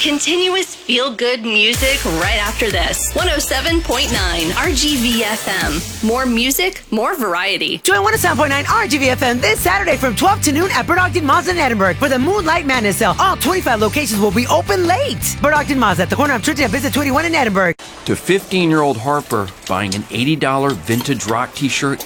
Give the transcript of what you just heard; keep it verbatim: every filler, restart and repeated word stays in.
Continuous feel-good music right after this. one oh seven point nine R G V F M. More music, more variety. Join one oh seven point nine R G V F M this Saturday from twelve to noon at Burnt Ogden Mazda in Edinburgh for the Moonlight Madness Sale. All twenty-five locations will be open late. Burnt Ogden Mazda at the corner of Trinity and Visit twenty-one in Edinburgh. To fifteen-year-old Harper, buying an eighty dollars vintage rock t-shirt